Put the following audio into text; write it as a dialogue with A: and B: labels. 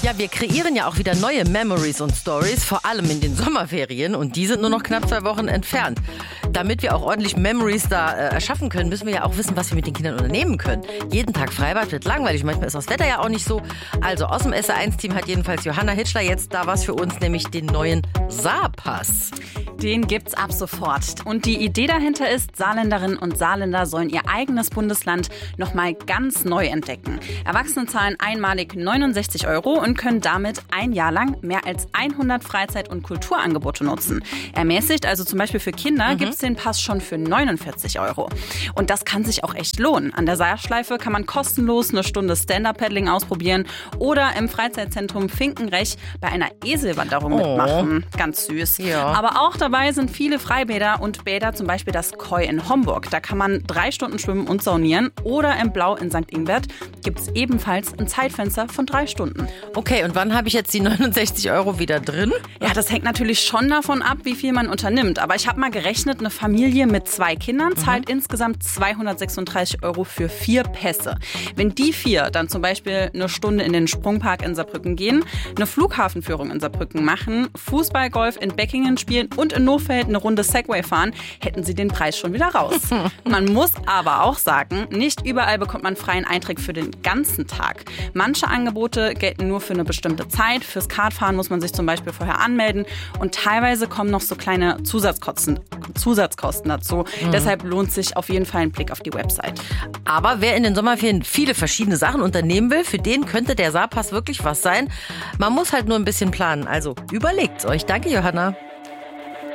A: Ja, wir kreieren ja auch wieder neue Memories und Stories, vor allem in den Sommerferien. Und die sind nur noch knapp 2 Wochen entfernt. Damit wir auch ordentlich Memories da erschaffen können, müssen wir ja auch wissen, was wir mit den Kindern unternehmen können. Jeden Tag Freibad wird langweilig. Manchmal ist das Wetter ja auch nicht so. Also aus dem SR1-Team hat jedenfalls Johanna Hitschler jetzt da was für uns, nämlich den neuen Saarpass.
B: Den gibt's ab sofort. Und die Idee dahinter ist, Saarländerinnen und Saarländer sollen ihr eigenes Bundesland nochmal ganz neu entdecken. Erwachsene zahlen einmalig 69 € und können damit ein Jahr lang mehr als 100 Freizeit- und Kulturangebote nutzen. Ermäßigt, also zum Beispiel für Kinder, gibt's den Pass schon für 49 €. Und das kann sich auch echt lohnen. An der Saarschleife kann man kostenlos eine Stunde Stand-Up-Paddling ausprobieren oder im Freizeitzentrum Finkenrech bei einer Eselwanderung mitmachen. Ganz süß.
A: Ja.
B: Aber auch dabei sind viele Freibäder und Bäder, zum Beispiel das Koi in Homburg. Da kann man 3 Stunden schwimmen und saunieren. Oder im Blau in St. Ingbert gibt es ebenfalls ein Zeitfenster von 3 Stunden.
A: Okay, und wann habe ich jetzt die 69 € wieder drin?
B: Ja, das hängt natürlich schon davon ab, wie viel man unternimmt. Aber ich habe mal gerechnet, eine Familie mit 2 Kindern zahlt insgesamt 236 € für 4 Pässe. Wenn die 4 dann zum Beispiel eine Stunde in den Sprungpark in Saarbrücken gehen, eine Flughafenführung in Saarbrücken machen, Fußball, Golf in Beckingen spielen und in Nohfeld eine Runde Segway fahren, hätten sie den Preis schon wieder raus. Man muss aber auch sagen, nicht überall bekommt man freien Eintritt für den ganzen Tag. Manche Angebote gelten nur für eine bestimmte Zeit. Fürs Kartfahren muss man sich zum Beispiel vorher anmelden und teilweise kommen noch so kleine Zusatzkosten dazu. Deshalb lohnt sich auf jeden Fall ein Blick auf die Website.
A: Aber wer in den Sommerferien viele verschiedene Sachen unternehmen will, für den könnte der Saarpass wirklich was sein. Man muss halt nur ein bisschen planen. Also überlegt's euch. Danke, Johanna.